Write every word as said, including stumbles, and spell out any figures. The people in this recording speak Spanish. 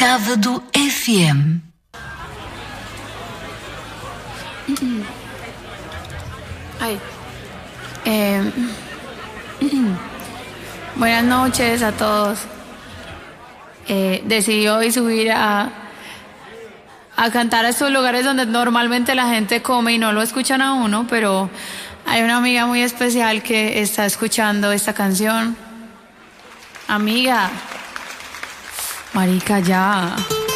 Sábado F M. Ay. Eh, buenas noches a todos. Eh, decidí hoy subir a, a cantar a estos lugares donde normalmente la gente come y no lo escuchan a uno, pero hay una amiga muy especial que está escuchando esta canción. Amiga, marica, ya.